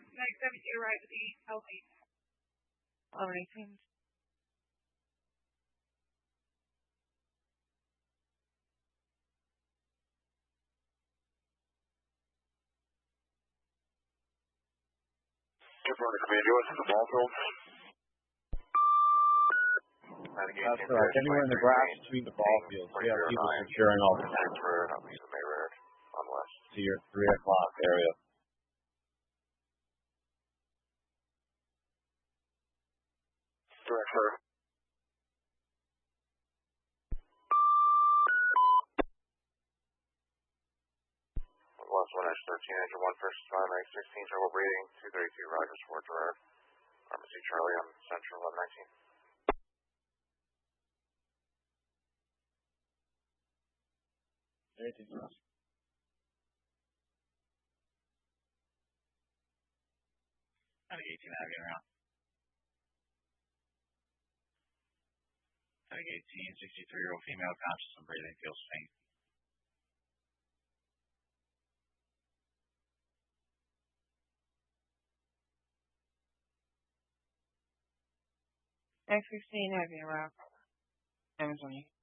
Tag 70 arrived at the healthy. 1118. Anywhere in the grass between the ball fields, we have people securing all the time. To your 3 o'clock area. Director. Lost 1-13, engine 1 first 5, X 16, trouble breathing, 232, Rogers, Fort Gerard. Pharmacy Charlie on Central 1119. Anything else? Tag 18 Avenue around. Tag 18, 63-year-old female, conscious and breathing, feels faint. Tag 16 Avenue around. Amazon.